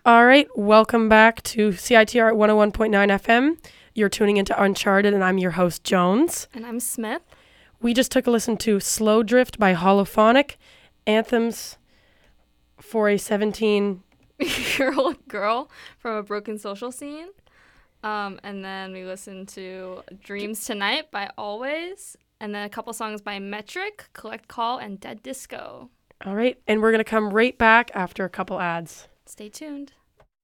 All right, welcome back to CITR at 101.9 FM. You're tuning into Uncharted, and I'm your host, Jones. And I'm Smith. We just took a listen to Slow Drift by Holophonic, Anthems for a 17-year-old girl from a broken social scene. And then we listened to Dreams Tonight by Always, and then a couple songs by Metric, Collect Call, and Dead Disco. All right, and we're going to come right back after a couple ads. Stay tuned.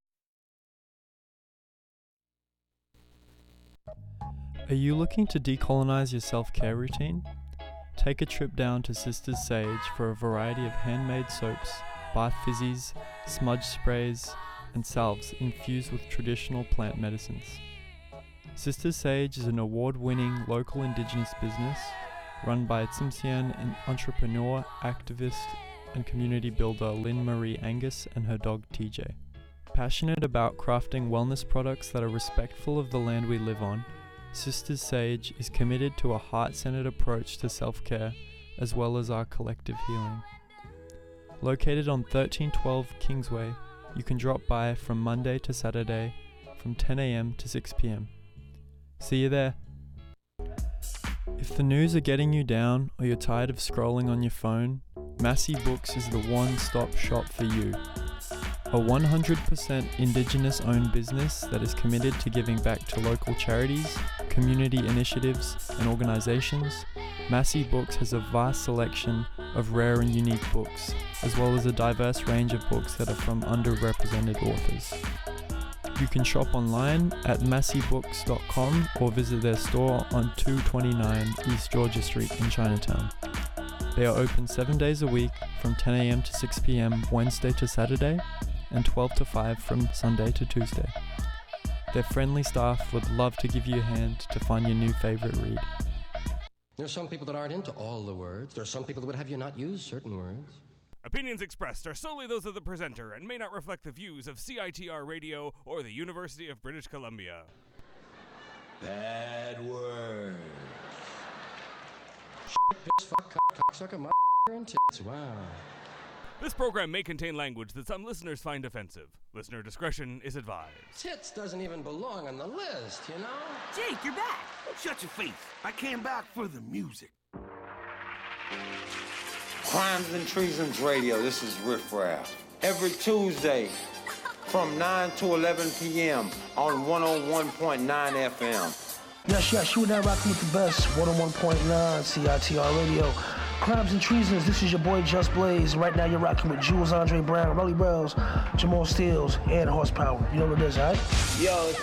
Are you looking to decolonize your self-care routine? Take a trip down to Sisters Sage for a variety of handmade soaps, bath fizzies, smudge sprays, and salves infused with traditional plant medicines. Sisters Sage is an award-winning local indigenous business run by Tsimshian entrepreneur, activist, and community builder Lynn Marie Angus and her dog TJ. Passionate about crafting wellness products that are respectful of the land we live on, Sisters Sage is committed to a heart-centered approach to self-care as well as our collective healing. Located on 1312 Kingsway, you can drop by from Monday to Saturday from 10 a.m. to 6 p.m. See you there. If the news are getting you down or you're tired of scrolling on your phone, Massey Books is the one-stop shop for you. A 100% Indigenous-owned business that is committed to giving back to local charities, community initiatives, and organizations, Massey Books has a vast selection of rare and unique books, as well as a diverse range of books that are from underrepresented authors. You can shop online at masseybooks.com or visit their store on 229 East Georgia Street in Chinatown. They are open 7 days a week from 10 a.m. to 6 p.m. Wednesday to Saturday and 12 to 5 from Sunday to Tuesday. Their friendly staff would love to give you a hand to find your new favorite read. There's some people that aren't into all the words. There's some people that would have you not use certain words. Opinions expressed are solely those of the presenter and may not reflect the views of CITR Radio or the University of British Columbia. Bad words. Piss, fuck, cocksucker, mother, and tits. Wow. This program may contain language that some listeners find offensive. Listener discretion is advised. Tits doesn't even belong on the list, you know? Jake, you're back. Shut your face. I came back for the music. Crimes and Treasons Radio, this is Riff Raff. Every Tuesday from 9 to 11 p.m. on 101.9 FM. Yes, you and I rocking with the best. 101.9 CITR Radio. Crimes and Treasons, this is your boy Just Blaze. Right now you're rocking with Jules Andre Brown, Rolly Bells, Jamal Steels, and Horsepower. You know what it is, right? Yo,